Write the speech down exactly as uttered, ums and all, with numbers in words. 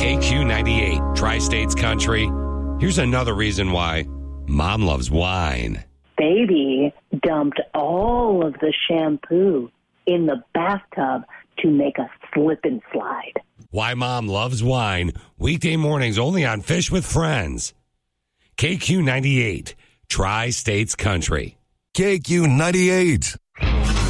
K Q ninety-eight, Tri-States Country. Here's another reason why Mom loves wine. Baby dumped all of the shampoo in the bathtub to make a slip and slide. Why Mom loves wine. Weekday mornings only on Fish with Friends. K Q ninety-eight, Tri-States Country. K Q ninety-eight.